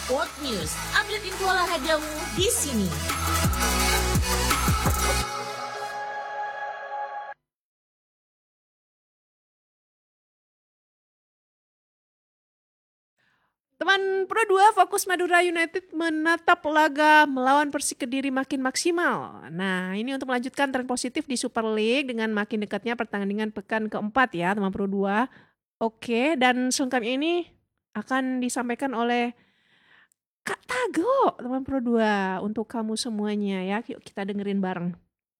Sport News, update info olahragamu di sini. Teman Pro 2 fokus Madura United menatap laga melawan Persik Kediri makin maksimal. Nah, ini untuk melanjutkan tren positif di Super League dengan makin dekatnya pertandingan pekan keempat ya, teman Pro 2. Oke, dan selengkapnya ini akan disampaikan oleh Kak Tago, teman Pro 2, untuk kamu semuanya ya. Yuk kita dengerin bareng.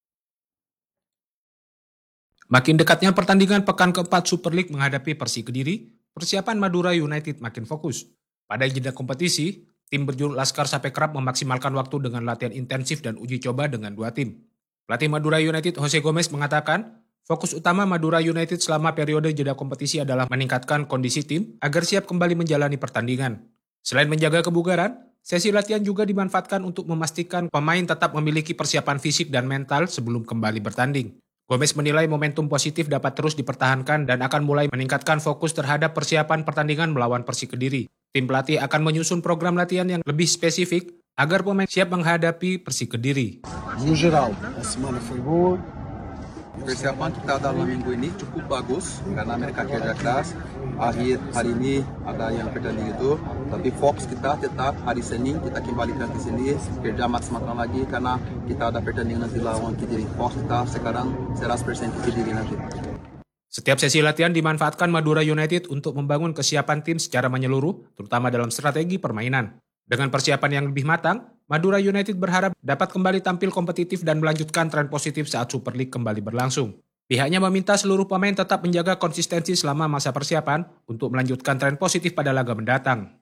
Makin dekatnya pertandingan pekan keempat Super League menghadapi Persik Kediri, persiapan Madura United makin fokus. Pada jeda kompetisi, tim berjuluk Laskar Sape kerap memaksimalkan waktu dengan latihan intensif dan uji coba dengan dua tim. Pelatih Madura United Jose Gomez mengatakan, fokus utama Madura United selama periode jeda kompetisi adalah meningkatkan kondisi tim agar siap kembali menjalani pertandingan. Selain menjaga kebugaran, sesi latihan juga dimanfaatkan untuk memastikan pemain tetap memiliki persiapan fisik dan mental sebelum kembali bertanding. Gomez menilai momentum positif dapat terus dipertahankan dan akan mulai meningkatkan fokus terhadap persiapan pertandingan melawan Persik Kediri. Tim pelatih akan menyusun program latihan yang lebih spesifik agar pemain siap menghadapi Persik Kediri. No geral, a semana foi boa. Persiapan kita dalam minggu ini cukup bagus karena mereka kerja keras. Hari ini ada yang pertandingan itu, tapi fokus kita tetap hari Senin kita kembalikan ke sini kerja maksimal lagi karena kita ada pertandingan nanti lawan Kediri. Fokus kita sekarang 100% ke Kediri nanti. Setiap sesi latihan dimanfaatkan Madura United untuk membangun kesiapan tim secara menyeluruh, terutama dalam strategi permainan. Dengan persiapan yang lebih matang, Madura United berharap dapat kembali tampil kompetitif dan melanjutkan tren positif saat Super League kembali berlangsung. Pihaknya meminta seluruh pemain tetap menjaga konsistensi selama masa persiapan untuk melanjutkan tren positif pada laga mendatang.